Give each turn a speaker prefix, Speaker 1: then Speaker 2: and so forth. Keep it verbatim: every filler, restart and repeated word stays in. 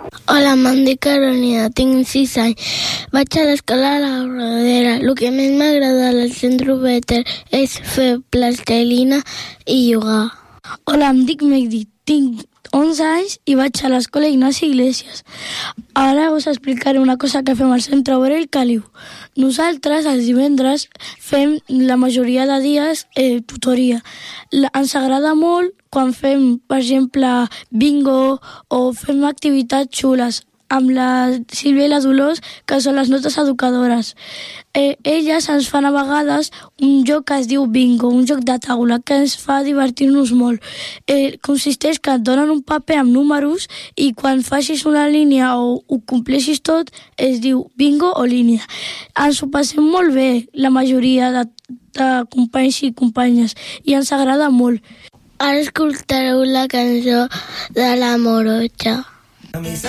Speaker 1: Hola, me'n dic Carolina, tinc sis anys. Vaig a l'escola a la Rodera. El que més m'agrada al centre Better és fer plastelina i jugar.
Speaker 2: Hola, em dic Megdi, tinc onze anys i vaig a l'escola Ignasi Iglesias. Ara us explicaré una cosa que fem al centre obrer el Caliu. Nosaltres, els divendres, fem la majoria de dies eh, tutoria. La, ens agrada molt quan fem, per exemple, bingo o fem activitats xules amb la Sílvia i la Dolors, que són les nostres educadores. Eh, elles ens fan a vegades un joc que es diu bingo, un joc de taula, que ens fa divertir-nos molt. Eh, consisteix que et donen un paper amb números i quan facis una línia o ho compleixis tot, es diu bingo o línia. Ens ho passem molt bé, la majoria de, de companys i companyes, i ens agrada molt.
Speaker 1: Ara escoltareu la cançó de la Morocha.